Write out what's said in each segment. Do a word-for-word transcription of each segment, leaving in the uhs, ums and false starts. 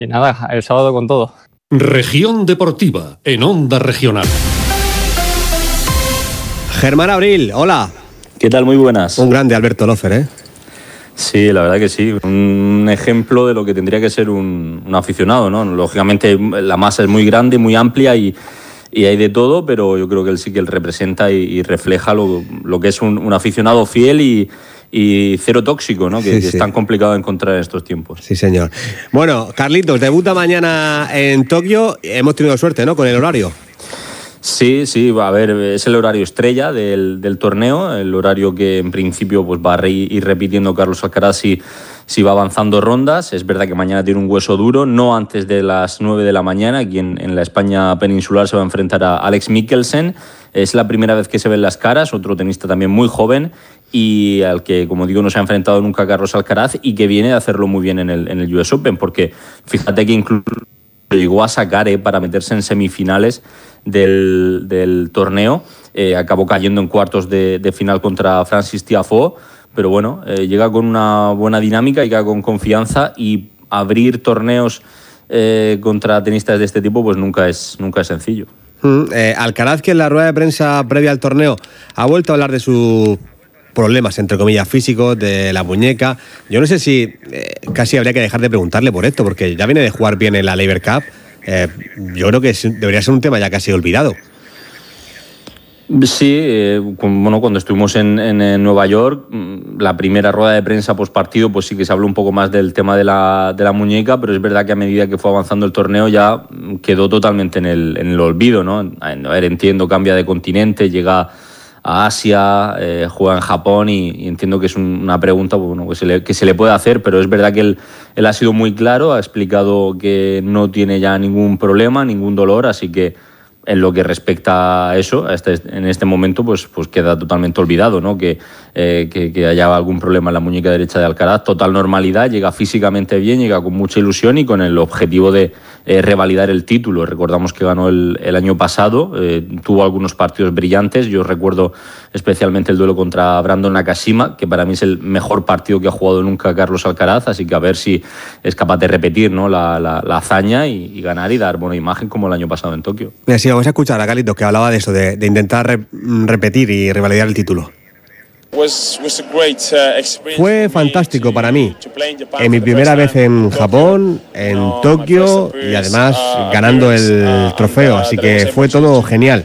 Y nada, el sábado con todo. Región Deportiva, en Onda Regional. Germán Abril, hola. ¿Qué tal? Muy buenas. Un grande Alberto Lofer, ¿eh? Sí, la verdad que sí. Un ejemplo de lo que tendría que ser un, un aficionado, ¿no? Lógicamente la masa es muy grande, muy amplia y, y hay de todo, pero yo creo que él sí que él representa y, y refleja lo, lo que es un, un aficionado fiel y, y cero tóxico, ¿no? Que, Sí, que sí. es tan complicado de encontrar en estos tiempos. Sí, señor. Bueno, Carlitos, debuta mañana en Tokio. Hemos tenido suerte, ¿no?, con el horario. Sí, sí, a ver, es el horario estrella del, del torneo, el horario que en principio pues, va a ir repitiendo Carlos Alcaraz si, si va avanzando rondas. Es verdad que mañana tiene un hueso duro, no antes de las nueve de la mañana, aquí en, en la España peninsular se va a enfrentar a Alex Mikkelsen. Es la primera vez que se ven las caras, otro tenista también muy joven y al que, como digo, no se ha enfrentado nunca Carlos Alcaraz y que viene de hacerlo muy bien en el, en el U S Open, porque fíjate que incluso llegó a sacar eh, para meterse en semifinales del, del torneo, eh, acabó cayendo en cuartos de, de final contra Francis Tiafoe, pero bueno, eh, llega con una buena dinámica, llega con confianza y abrir torneos eh, contra tenistas de este tipo pues nunca es, nunca es sencillo. Mm, eh, Alcaraz, que en la rueda de prensa previa al torneo ha vuelto a hablar de sus problemas, entre comillas, físicos, de la muñeca. Yo no sé si eh, casi habría que dejar de preguntarle por esto, porque ya viene de jugar bien en la Laver Cup. Eh, yo creo que es, debería ser un tema ya casi olvidado. Sí, eh, bueno, cuando estuvimos en, en, en Nueva York, la primera rueda de prensa post partido, pues sí que se habló un poco más del tema de la, de la muñeca, pero es verdad que a medida que fue avanzando el torneo ya quedó totalmente en el, en el olvido, ¿no? A ver, entiendo, cambia de continente, llega a Asia, eh, juega en Japón y, y entiendo que es un, una pregunta bueno, que, se le, que se le puede hacer, pero es verdad que él, él ha sido muy claro, ha explicado que no tiene ya ningún problema, ningún dolor, así que en lo que respecta a eso, a este, en este momento pues, pues queda totalmente olvidado, ¿no? que, eh, que, que haya algún problema en la muñeca derecha de Alcaraz. Total normalidad, llega físicamente bien, llega con mucha ilusión y con el objetivo de eh, revalidar el título. Recordamos que ganó el, el año pasado, eh, tuvo algunos partidos brillantes. Yo recuerdo especialmente el duelo contra Brandon Nakashima, que para mí es el mejor partido que ha jugado nunca Carlos Alcaraz, así que a ver si es capaz de repetir, ¿no? la, la, la hazaña y, y ganar y dar buena imagen como el año pasado en Tokio. Sí, vamos a escuchar a Carlitos, que hablaba de eso, de, de intentar re, repetir y revalidar el título. Fue fantástico para mí. En mi primera vez en Japón, en Tokio y además ganando el trofeo, así que fue todo genial.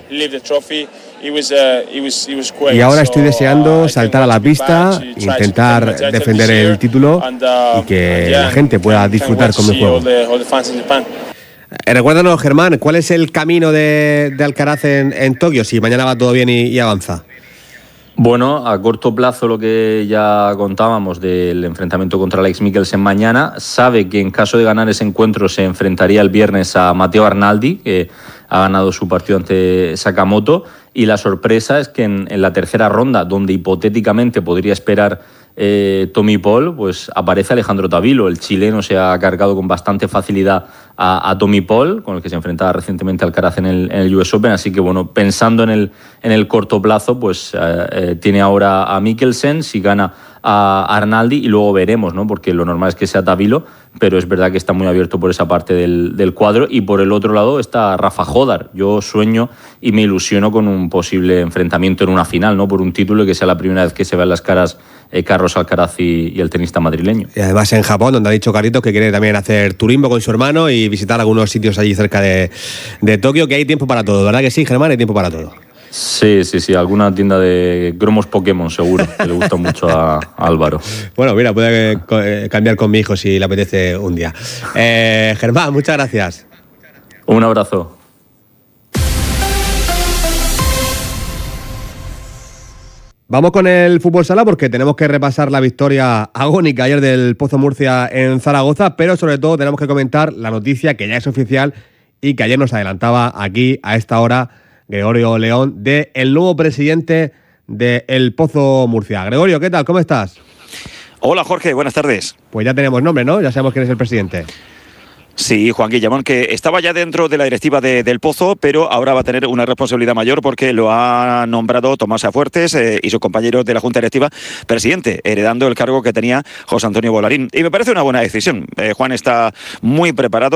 Y ahora estoy deseando saltar a la pista, intentar defender el título y que la gente pueda disfrutar con mi juego. Eh, recuérdanos, Germán, ¿cuál es el camino de, de Alcaraz en, en Tokio? Si mañana va todo bien y, y avanza. Bueno, a corto plazo lo que ya contábamos del enfrentamiento contra Alex Mikkelsen mañana, sabe que en caso de ganar ese encuentro se enfrentaría el viernes a Matteo Arnaldi, que ha ganado su partido ante Sakamoto, y la sorpresa es que en, en la tercera ronda, donde hipotéticamente podría esperar eh, Tommy Paul, pues aparece Alejandro Tavilo. El chileno se ha cargado con bastante facilidad a, a Tommy Paul, con el que se enfrentaba recientemente Alcaraz en el, en el U S Open, así que bueno, pensando en el, en el corto plazo, pues eh, eh, tiene ahora a Mikkelsen, si gana a Arnaldi y luego veremos, ¿no? Porque lo normal es que sea Tavilo, pero es verdad que está muy abierto por esa parte del, del cuadro, y por el otro lado está Rafa Jodar. Yo sueño y me ilusiono con un posible enfrentamiento en una final, ¿no? Por un título y que sea la primera vez que se vean las caras eh, Carlos Alcaraz y, y el tenista madrileño. Y además en Japón, donde ha dicho Carlitos que quiere también hacer turismo con su hermano y visitar algunos sitios allí cerca de, de Tokio, que hay tiempo para todo, ¿verdad que sí, Germán? Hay tiempo para todo. Sí, sí, sí, alguna tienda de cromos Pokémon seguro, que le gusta mucho a, a Álvaro. Bueno, mira, puede eh, cambiar con mi hijo si le apetece un día. Eh, Germán, muchas gracias. Un abrazo. Vamos con el fútbol sala porque tenemos que repasar la victoria agónica ayer del Pozo Murcia en Zaragoza, pero sobre todo tenemos que comentar la noticia que ya es oficial y que ayer nos adelantaba aquí a esta hora Gregorio León, de el nuevo presidente de El Pozo Murcia. Gregorio, ¿qué tal? ¿Cómo estás? Hola Jorge, buenas tardes. Pues ya tenemos nombre, ¿no? Ya sabemos quién es el presidente. Sí, Juan Guillamón, que estaba ya dentro de la directiva de, del Pozo, pero ahora va a tener una responsabilidad mayor porque lo ha nombrado Tomás Afuertes eh, y sus compañeros de la Junta Directiva presidente, heredando el cargo que tenía José Antonio Bolarín. Y me parece una buena decisión. Eh, Juan está muy preparado.